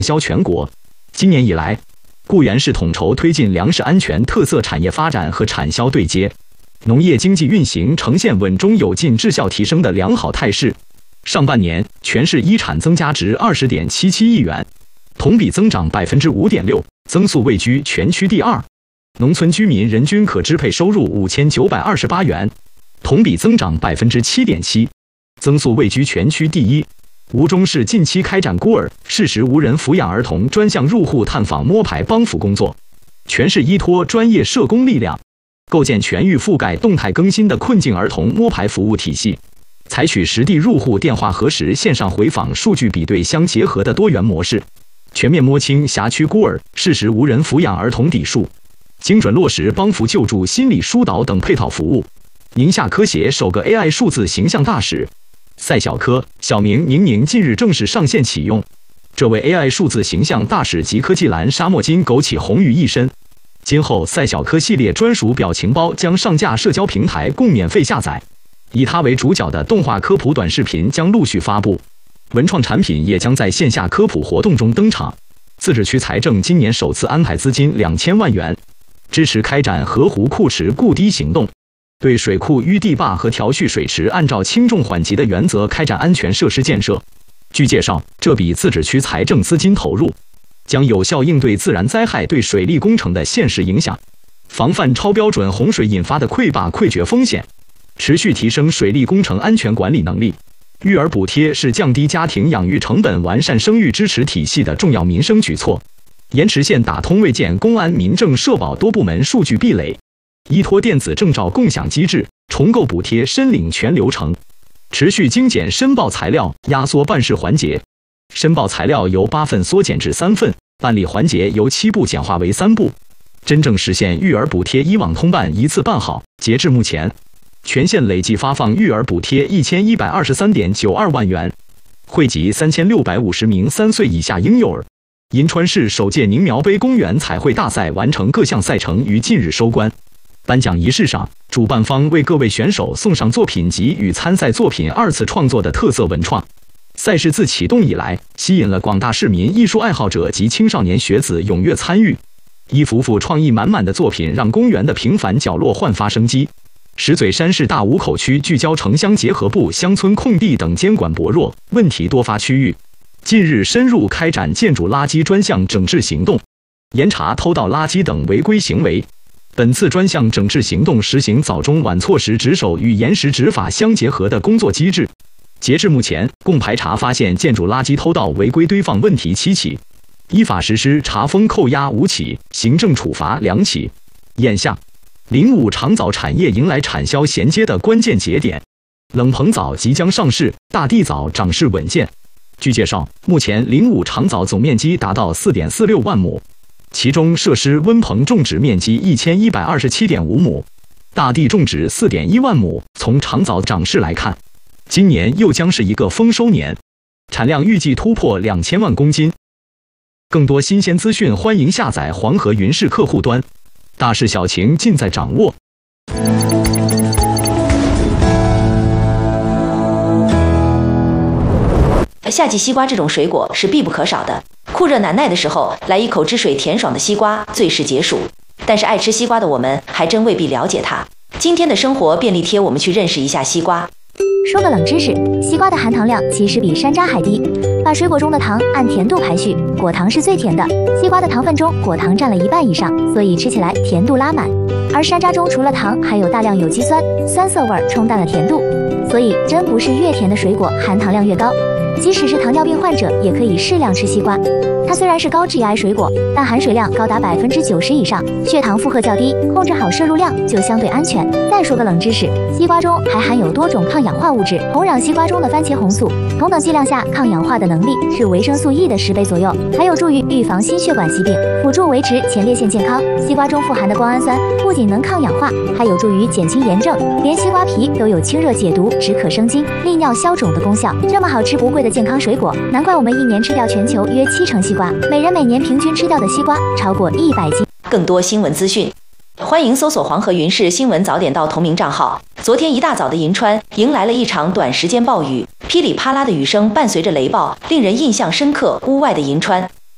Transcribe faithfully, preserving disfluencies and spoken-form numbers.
销全国。今年以来，固原市统筹推进粮食安全特色产业发展和产销对接，农业经济运行呈现稳中有进、质效提升的良好态势。上半年，全市一产增加值二十点七七亿元，同比增长百分之五点六，增速位居全区第二。农村居民人均可支配收入五千九百二十八元，同比增长百分之七点七，增速位居全区第一。吴忠市近期开展孤儿、适时无人抚养儿童专项入户探访摸排帮扶工作，全市依托专业社工力量，构建全域覆盖、动态更新的困境儿童摸排服务体系，采取实地入户、电话核实、线上回访、数据比对相结合的多元模式，全面摸清辖区孤儿、适时无人抚养儿童底数，精准落实帮扶救助、心理疏导等配套服务。宁夏科协首个 A I 数字形象大使赛小科小名宁宁近日正式上线启用。这位 A I 数字形象大使集科技蓝、沙漠金、枸杞红于一身。今后赛小科系列专属表情包将上架社交平台供免费下载，以它为主角的动画科普短视频将陆续发布，文创产品也将在线下科普活动中登场。自治区财政今年首次安排资金两千万元，支持开展河湖库池固堤行动，对水库淤堤坝和调蓄水池按照轻重缓急的原则开展安全设施建设。据介绍，这笔自治区财政资金投入将有效应对自然灾害对水利工程的现实影响，防范超标准洪水引发的溃坝溃决风险，持续提升水利工程安全管理能力。育儿补贴是降低家庭养育成本、完善生育支持体系的重要民生举措。盐池县打通卫健、公安、民政、社保多部门数据壁垒，依托电子证照共享机制，重构补贴申领全流程，持续精简申报材料，压缩办事环节。申报材料由八份缩减至三份，办理环节由七步简化为三步，真正实现育儿补贴一网通办、一次办好。截至目前，全县累计发放育儿补贴一千一百二十三点九二万元，惠及三千六百五十名三岁以下婴幼儿。银川市首届宁苗杯公园彩绘大赛完成各项赛程于近日收官。颁奖仪式上，主办方为各位选手送上作品集与参赛作品二次创作的特色文创。赛事自启动以来，吸引了广大市民、艺术爱好者及青少年学子踊跃参与。一幅幅创意满满的作品让公园的平凡角落焕发生机。石嘴山市大武口区聚焦城乡结合部乡村空地等监管薄弱、问题多发区域，近日深入开展建筑垃圾专项整治行动，严查偷倒垃圾等违规行为。本次专项整治行动实行早中晚错时值守与严实执法相结合的工作机制。截至目前，共排查发现建筑垃圾偷倒违规堆放问题七起，依法实施查封扣押五起，行政处罚两起。眼下，零五长枣产业迎来产销衔接的关键节点，冷棚枣即将上市，大地枣涨势稳健。据介绍，目前零五长枣总面积达到 四点四六万亩，其中设施温棚种植面积一千一百二十七点五亩，大地种植 四点一万亩。从长枣涨势来看，今年又将是一个丰收年，产量预计突破两千万公斤。更多新鲜资讯，欢迎下载黄河云视客户端，大事小情尽在掌握。 夏季西瓜这种水果是必不可少的，酷热难耐的时候，来一口汁水甜爽的西瓜最是解暑。但是爱吃西瓜的我们还真未必了解它。今天的生活便利贴，我们去认识一下西瓜。 说个冷知识，西瓜的含糖量其实比山楂还低。把水果中的糖按甜度排序，果糖是最甜的。西瓜的糖分中，果糖占了一半以上，所以吃起来甜度拉满。而山楂中除了糖，还有大量有机酸，酸涩味冲淡了甜度。所以真不是越甜的水果含糖量越高。即使是糖尿病患者也可以适量吃西瓜。它虽然是高 G I 水果，但含水量高达百分之九十以上，血糖负荷较低，控制好摄入量就相对安全。再说个冷知识，西瓜中还含有多种抗氧化物质，红壤西瓜中的番茄红素，同等剂量下抗氧化的能力是维生素 E 的十倍左右，还有助于预防心血管疾病，辅助维持前列腺健康。西瓜中富含的胱氨酸不仅能抗氧化，还有助于减轻炎症，连西瓜皮都有清热解毒、止渴生津、利尿消肿的功效。这么好吃不贵的健康水果，难怪我们一年吃掉全球约七成西瓜，每人每年平均吃掉的西瓜超过一百斤。 更多新闻资讯，欢迎搜索黄河云视新闻早点到同名账号。昨天一大早的银川迎来了一场短时间暴雨，噼里啪啦的雨声伴随着雷暴，令人印象深刻。屋外的银川